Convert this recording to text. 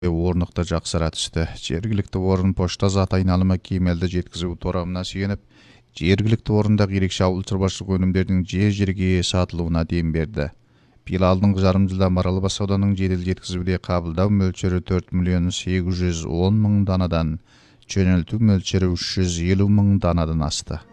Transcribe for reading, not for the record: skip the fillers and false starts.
орныкта жаксыра түстү. Жергиликтүү орун почта зат айналымы кийимелди жеткизүү торамына сүйенип, жергиликтүү орундагы ирекче ауыл чарбачылык өнүмдөрүнүн жер сатылууна дем берди. Быйыл алдыңкы жарым жылдан Маралбай сауданын жедел жеткизүүгө кабылдоо мөлчөрү 4 миллион 810 мың данадан, жөнөлтүү мөлчөрү 350 мың данадан асты.